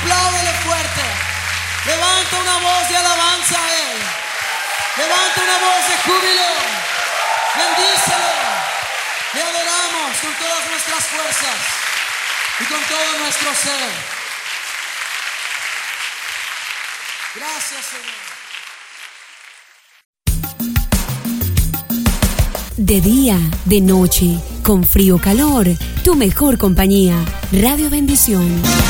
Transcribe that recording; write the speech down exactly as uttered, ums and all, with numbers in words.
Apláudele fuerte. Levanta una voz de alabanza a Él. Levanta una voz de júbilo. Bendícelo. Le adoramos con todas nuestras fuerzas y con todo nuestro ser. Gracias, Señor. De día, de noche, con frío o calor, tu mejor compañía, Radio Bendición.